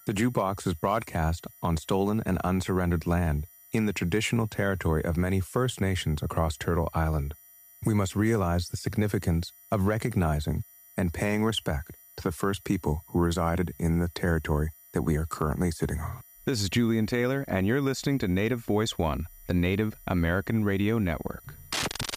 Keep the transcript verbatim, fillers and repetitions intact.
The Jukebox is broadcast on stolen and unsurrendered land in the traditional territory of many First Nations across Turtle Island. We must realize the significance of recognizing and paying respect to the first people who resided in the territory that we are currently sitting on. This is Julian Taylor, and you're listening to Native Voice One, the Native American Radio Network.